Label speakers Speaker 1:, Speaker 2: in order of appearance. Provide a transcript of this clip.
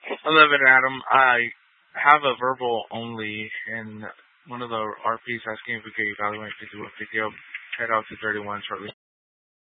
Speaker 1: 11, Adam. I have a verbal only, and one of the RPs asking if we could evaluate to do a video. Head out to 31 shortly.